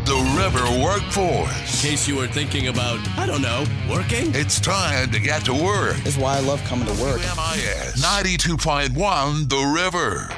The River Workforce. In case you were thinking about, I don't know, working? It's time to get to work. That's why I love coming to work. WMIS 92.1 The River.